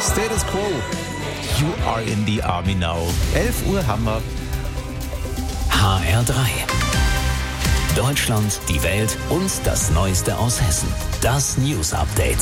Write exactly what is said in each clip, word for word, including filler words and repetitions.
Status Quo. You are in the army now. elf Uhr haben wir. H R drei. Deutschland, die Welt und das Neueste aus Hessen. Das News Update.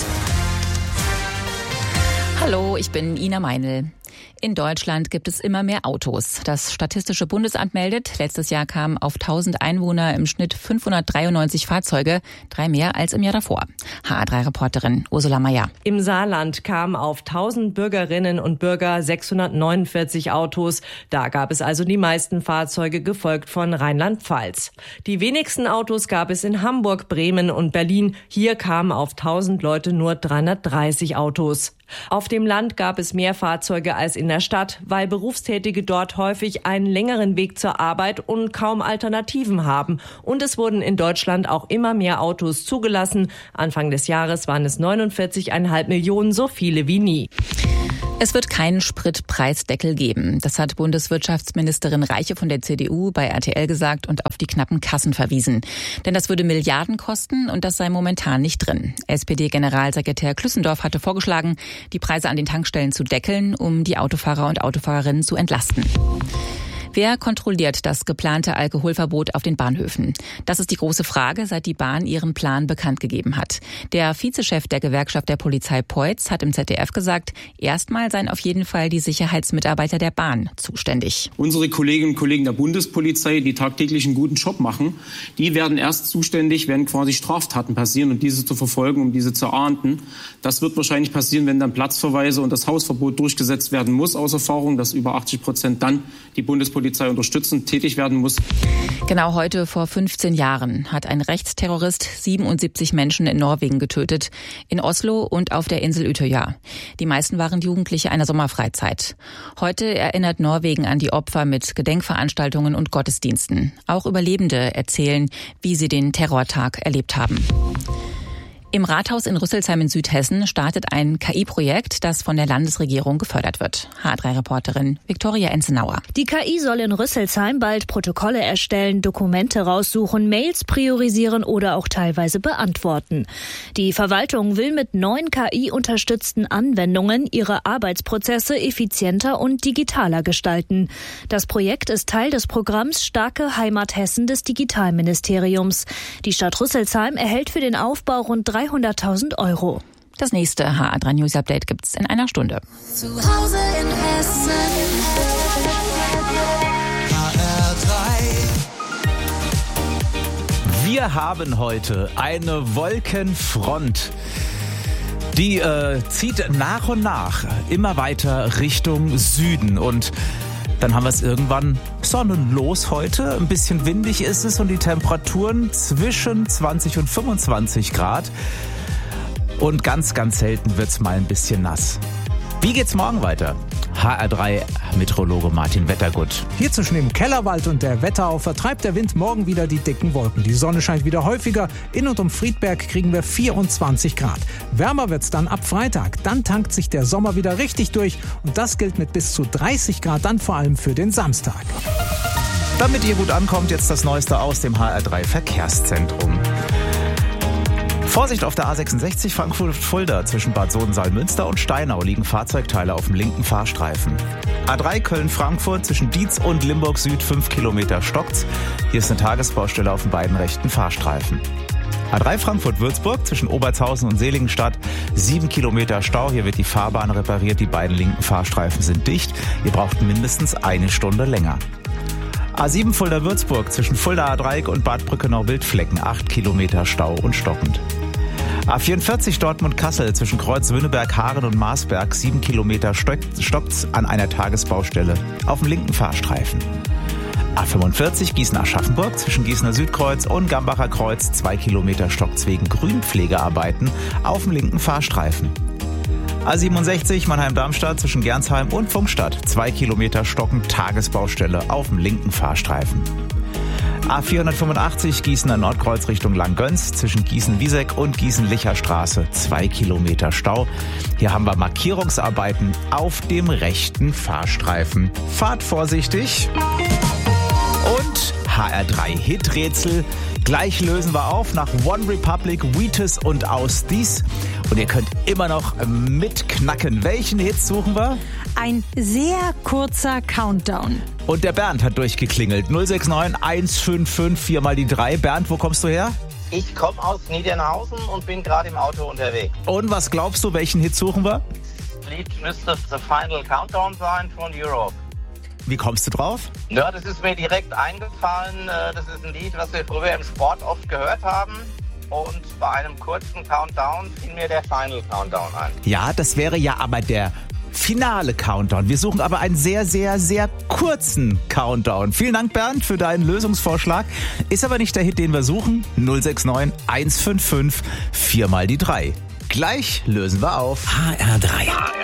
Hallo, ich bin Ina Meinl. In Deutschland gibt es immer mehr Autos. Das Statistische Bundesamt meldet, letztes Jahr kamen auf tausend Einwohner im Schnitt fünfhundertdreiundneunzig Fahrzeuge, drei mehr als im Jahr davor. H A drei Reporterin Ursula Meier. Im Saarland kamen auf tausend Bürgerinnen und Bürger sechshundertneunundvierzig Autos. Da gab es also die meisten Fahrzeuge, gefolgt von Rheinland-Pfalz. Die wenigsten Autos gab es in Hamburg, Bremen und Berlin. Hier kamen auf tausend Leute nur dreihundertdreißig Autos. Auf dem Land gab es mehr Fahrzeuge als in der Stadt, weil Berufstätige dort häufig einen längeren Weg zur Arbeit und kaum Alternativen haben. Und es wurden in Deutschland auch immer mehr Autos zugelassen. Anfang des Jahres waren es neunundvierzig Komma fünf Millionen, so viele wie nie. Es wird keinen Spritpreisdeckel geben. Das hat Bundeswirtschaftsministerin Reiche von der C D U bei R T L gesagt und auf die knappen Kassen verwiesen. Denn das würde Milliarden kosten und das sei momentan nicht drin. S P D-Generalsekretär Klüssendorf hatte vorgeschlagen, die Preise an den Tankstellen zu deckeln, um die Autofahrer und Autofahrerinnen zu entlasten. Wer kontrolliert das geplante Alkoholverbot auf den Bahnhöfen? Das ist die große Frage, seit die Bahn ihren Plan bekannt gegeben hat. Der Vizechef der Gewerkschaft der Polizei Peutz hat im Z D F gesagt, erstmal seien auf jeden Fall die Sicherheitsmitarbeiter der Bahn zuständig. Unsere Kolleginnen und Kollegen der Bundespolizei, die tagtäglich einen guten Job machen, die werden erst zuständig, wenn quasi Straftaten passieren und diese zu verfolgen, um diese zu ahnden. Das wird wahrscheinlich passieren, wenn dann Platzverweise und das Hausverbot durchgesetzt werden muss, aus Erfahrung, dass über achtzig Prozent dann die Bundespolizei Polizei unterstützend tätig werden muss. Genau heute vor fünfzehn Jahren hat ein Rechtsterrorist siebenundsiebzig Menschen in Norwegen getötet, in Oslo und auf der Insel Utøya. Die meisten waren Jugendliche einer Sommerfreizeit. Heute erinnert Norwegen an die Opfer mit Gedenkveranstaltungen und Gottesdiensten. Auch Überlebende erzählen, wie sie den Terrortag erlebt haben. Im Rathaus in Rüsselsheim in Südhessen startet ein K I-Projekt, das von der Landesregierung gefördert wird. H A drei Reporterin Viktoria Enzenauer. Die K I soll in Rüsselsheim bald Protokolle erstellen, Dokumente raussuchen, Mails priorisieren oder auch teilweise beantworten. Die Verwaltung will mit neuen K I-unterstützten Anwendungen ihre Arbeitsprozesse effizienter und digitaler gestalten. Das Projekt ist Teil des Programms Starke Heimat Hessen des Digitalministeriums. Die Stadt Rüsselsheim erhält für den Aufbau rund dreihunderttausend Euro. Das nächste H A drei News Update gibt's in einer Stunde. Zu Hause in Hessen. H R drei. Wir haben heute eine Wolkenfront. Die äh, zieht nach und nach immer weiter Richtung Süden und dann haben wir es irgendwann sonnenlos heute. Ein bisschen windig ist es und die Temperaturen zwischen zwanzig und fünfundzwanzig Grad. Und ganz, ganz selten wird es mal ein bisschen nass. Wie geht's morgen weiter? H R drei Meteorologe Martin Wettergut. Hier zwischen dem Kellerwald und der Wetterau vertreibt der Wind morgen wieder die dicken Wolken. Die Sonne scheint wieder häufiger. In und um Friedberg kriegen wir vierundzwanzig Grad. Wärmer wird's dann ab Freitag. Dann tankt sich der Sommer wieder richtig durch. Und das gilt mit bis zu dreißig Grad dann vor allem für den Samstag. Damit ihr gut ankommt, jetzt das Neueste aus dem H R drei Verkehrszentrum. Vorsicht auf der A sechsundsechzig Frankfurt-Fulda. Zwischen Bad Sohn-Salmünster und Steinau liegen Fahrzeugteile auf dem linken Fahrstreifen. A drei Köln-Frankfurt zwischen Dietz und Limburg Süd fünf Kilometer stockt's. Hier ist eine Tagesbaustelle auf den beiden rechten Fahrstreifen. A drei Frankfurt-Würzburg zwischen Obertshausen und Seligenstadt sieben Kilometer Stau. Hier wird die Fahrbahn repariert. Die beiden linken Fahrstreifen sind dicht. Ihr braucht mindestens eine Stunde länger. A sieben Fulda-Würzburg zwischen Fulda-A-Dreieck und Bad Brückenau-Wildflecken acht Kilometer Stau und stockend. A vierundvierzig Dortmund-Kassel zwischen Kreuz-Wünneberg, Haaren und Marsberg sieben Kilometer stockt's an einer Tagesbaustelle auf dem linken Fahrstreifen. A fünfundvierzig Gießen-Aschaffenburg zwischen Gießener Südkreuz und Gambacher Kreuz zwei Kilometer stockt's wegen Grünpflegearbeiten auf dem linken Fahrstreifen. A siebenundsechzig Mannheim-Darmstadt zwischen Gernsheim und Pfungstadt zwei Kilometer stockend Tagesbaustelle auf dem linken Fahrstreifen. A vierhundertfünfundachtzig Gießener Nordkreuz Richtung Langgöns zwischen Gießen-Wieseck und Gießen-Licher Straße zwei Kilometer Stau. Hier haben wir Markierungsarbeiten auf dem rechten Fahrstreifen. Fahrt vorsichtig! Und H R drei Hiträtsel. Gleich lösen wir auf nach One Republic, Wheatus und Aus Dies. Und ihr könnt immer noch mitknacken. Welchen Hit suchen wir? Ein sehr kurzer Countdown. Und der Bernd hat durchgeklingelt. null sechs neun eins fünf fünf vier mal die drei. Bernd, wo kommst du her? Ich komme aus Niedernhausen und bin gerade im Auto unterwegs. Und was glaubst du, welchen Hit suchen wir? Das Lied müsste The Final Countdown sein von Europe. Wie kommst du drauf? Ja, das ist mir direkt eingefallen. Das ist ein Lied, was wir früher im Sport oft gehört haben. Und bei einem kurzen Countdown fiel mir der Final Countdown ein. Ja, das wäre ja aber der finale Countdown. Wir suchen aber einen sehr, sehr, sehr kurzen Countdown. Vielen Dank, Bernd, für deinen Lösungsvorschlag. Ist aber nicht der Hit, den wir suchen. null sechs neun eins fünf fünf vier mal die drei. Gleich lösen wir auf. H R drei.